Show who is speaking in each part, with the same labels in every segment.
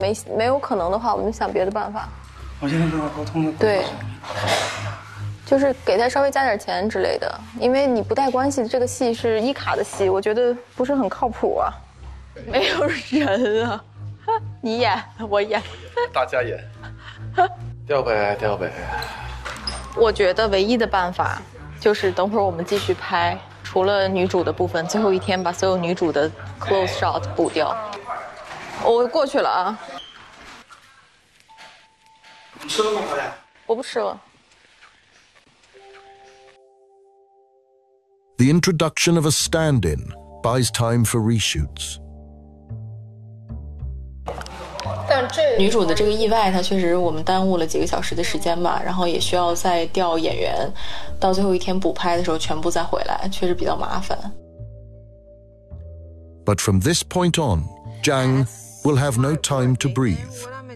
Speaker 1: 没有可能的话，我们就想别的办法。
Speaker 2: 我现在跟他沟通了。
Speaker 1: 对，就是给他稍微加点钱之类的，因为你不带关系，这个戏是一卡的戏，我觉得不是很靠谱啊。没有人啊，你演我演，
Speaker 3: 大家演，调呗。
Speaker 1: 我觉得唯一的办法就是等会儿我们继续拍，除了女主的部分，最后一天把所有女主的 close shot 补掉。我过去了啊。
Speaker 2: 你吃了吗，导演？
Speaker 1: 我不吃了。
Speaker 4: The introduction of a stand-in buys time for reshoots.
Speaker 1: 但女主的这个意外，它确实我们耽误了几个小时的时间吧，然后也需要再调演员，到最后一天补拍的时候全部再回来，确实比较麻烦。
Speaker 4: But from this point on, Zhang will have no time to breathe.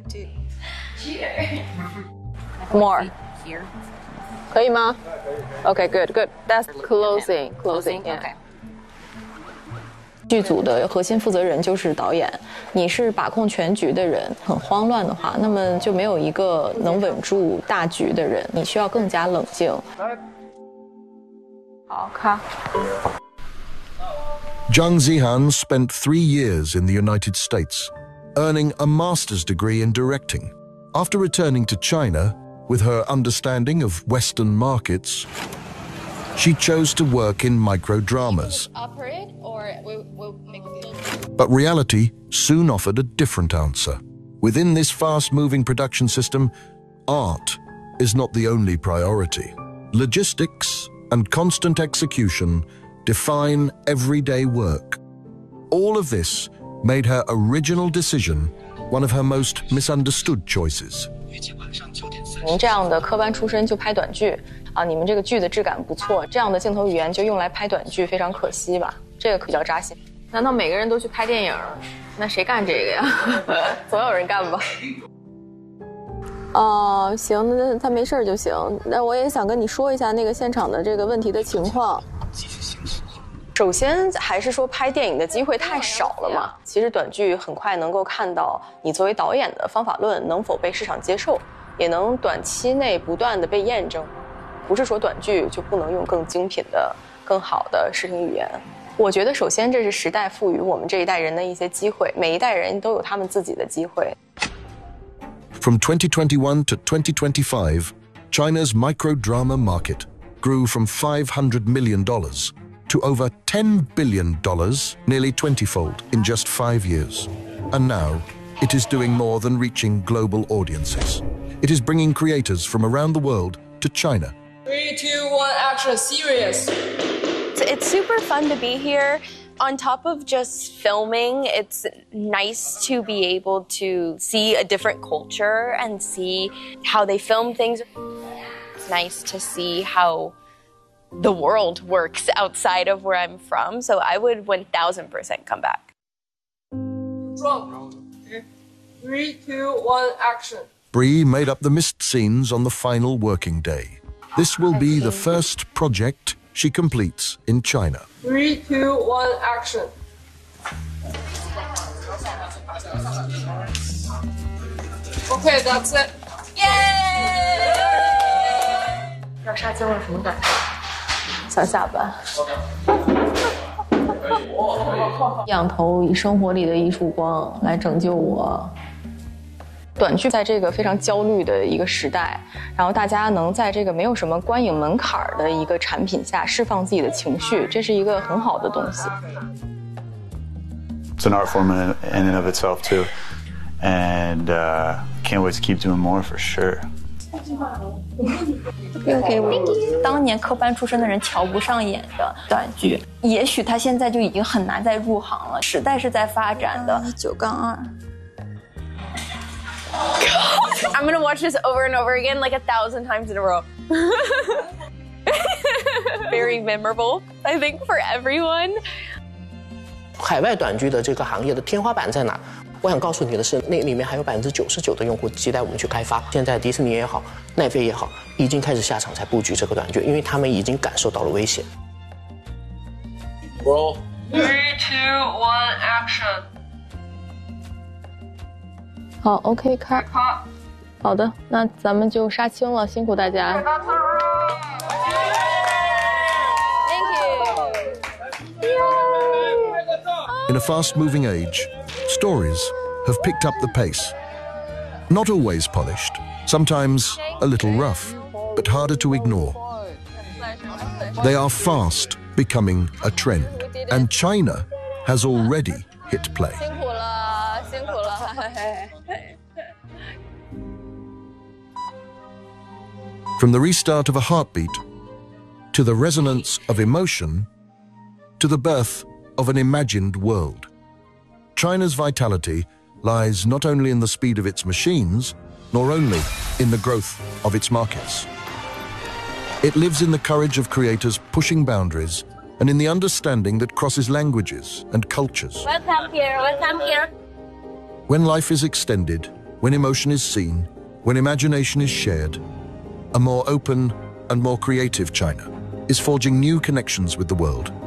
Speaker 1: More.可以吗 ？Okay, good. That's closing. Yeah. 剧组的核心负责人就是导演，你是把控全局的人，很慌乱的话，那么就没有一个能稳住大局的人，你需要更加冷静。好，看。
Speaker 4: Zhang Zihan spent 3 years in the United States, earning a master's degree in directing. After returning to China, with her understanding of Western markets, she chose to work in microdramas. But reality soon offered a different answer. Within this fast-moving production system, art is not the only priority. Logistics and constant execution define everyday work. All of this made her original decision one of her most misunderstood choices.
Speaker 1: 您这样的科班出身就拍短剧啊，你们这个剧的质感不错，这样的镜头语言就用来拍短剧，非常可惜吧？这个比较扎心。难道每个人都去拍电影？那谁干这个呀？总有人干吧。哦，行，那他没事就行。那我也想跟你说一下那个现场的这个问题的情况。首先还是说拍电影的机会太少了嘛。其实短剧很快能够看到你作为导演的方法论能否被市场接受，也能短期内不断的被验证。不是说短剧就不能用更精品的、更好的视听语言。我觉得首先这是时代赋予我们这一代人的一些机会，每一代人都有他们自己的机会。
Speaker 4: From 2021 to 2025, China's microdrama market grew from $500 million to over $10 billion, nearly 20-fold in just 5 years. And now, it is doing more than reaching global audiences. It is bringing creators from around the world to China.
Speaker 5: 3, 2, 1, action, serious.
Speaker 6: It's super fun to be here. On top of just filming, it's nice to be able to see a different culture and see how they film things. It's nice to see how the world works outside of where I'm from. So I would 1000% come back.
Speaker 5: Drunk. 3, 2, 1, action.
Speaker 4: Brie made up the missed scenes on the final working day. This will be the first project she completes in China.
Speaker 5: 3, 2, 1, action. Okay, that's it.
Speaker 6: Yay!
Speaker 1: 要杀青了什么感觉？想下班。仰头以生活里的一束光来拯救我。短剧在这个非常焦虑的一个时代，然后大家能在这个没有什么观影门槛的一个产品下释放自己的情绪，这是一个很好的东西。
Speaker 7: It's an art form in and of itself too, and can't wait to keep doing more for sure.
Speaker 8: 当年科班出身的人瞧不上眼的短剧，也许他现在就已经很难再入行了。时代是在发展的。
Speaker 1: 9-2。
Speaker 6: I'm gonna watch this over and over again like 1,000 times in a row. Very memorable, I think, for everyone.
Speaker 9: 海外短剧的这个行业的天花板在哪？我想告诉你的是，那里面还有99%的用户期待我们去开发。现在迪士尼也好，奈飞也好，已经开始下场在布局这个短剧，因为他们已经感受到了危险。
Speaker 5: Roll. 3, 2, 1, action.
Speaker 1: 好 ，OK， 开。好的，那咱们就杀青了，辛苦大家。Thank you.
Speaker 4: In a fast-moving age, stories have picked up the pace. Not always polished, sometimes a little rough, but harder to ignore. They are fast becoming a trend, and China has already hit play.
Speaker 1: 辛苦了，辛苦了。
Speaker 4: From the restart of a heartbeat, to the resonance of emotion, to the birth of an imagined world. China's vitality lies not only in the speed of its machines, nor only in the growth of its markets. It lives in the courage of creators pushing boundaries and in the understanding that crosses languages and cultures.
Speaker 6: Welcome here, welcome here.
Speaker 4: When life is extended, when emotion is seen, when imagination is shared, a more open and more creative China is forging new connections with the world.